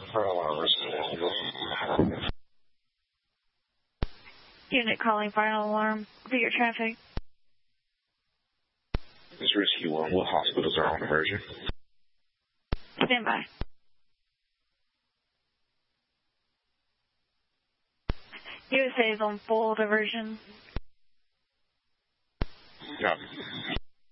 Unit calling final alarm. For your traffic. This is Rescue 1. What hospitals are on diversion? Stand by. USA is on full diversion. Yeah.